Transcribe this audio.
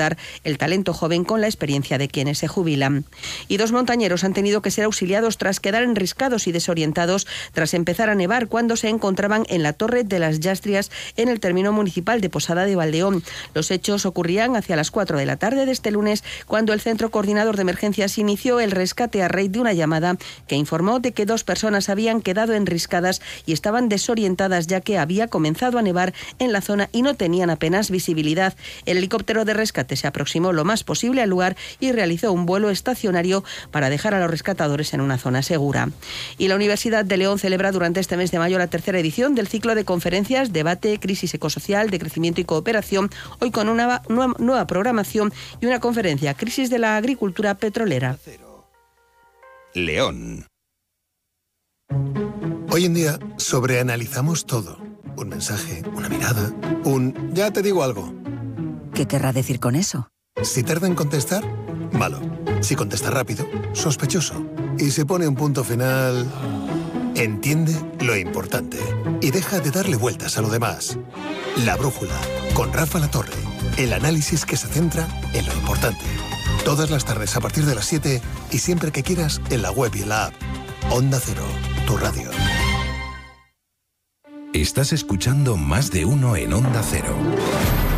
contrastar el talento joven con la experiencia de quienes se jubilan. Y 2 montañeros han tenido que ser auxiliados tras quedar enriscados y desorientados tras empezar a nevar cuando se encontraban en la Torre de las Llastrias en el término municipal de Posada de Valdeón. Los hechos ocurrían hacia las 4 de la tarde de este lunes, cuando el Centro Coordinador de Emergencias inició el rescate a raíz de una llamada que informó de que 2 personas habían quedado enriscadas y estaban desorientadas, ya que había comenzado a nevar en la zona y no tenían apenas visibilidad. El helicóptero de rescate se aproximó lo más posible al lugar y realizó un vuelo estacionario para dejar a los rescatadores en una zona segura. Y la Universidad de León celebra durante este mes de mayo la 3ª edición del ciclo de conferencias Debate, Crisis Ecosocial, de Crecimiento y Cooperación, hoy con una nueva programación y una conferencia, Crisis de la Agricultura Petrolera. León. Hoy en día sobreanalizamos todo. Un mensaje, una mirada, ya te digo algo. ¿Qué querrá decir con eso? Si tarda en contestar, malo. Si contesta rápido, sospechoso. Y si pone un punto final, entiende lo importante y deja de darle vueltas a lo demás. La Brújula, con Rafa Latorre. El análisis que se centra en lo importante. Todas las tardes a partir de las 7 y siempre que quieras en la web y en la app. Onda Cero, tu radio. Estás escuchando Más de Uno en Onda Cero.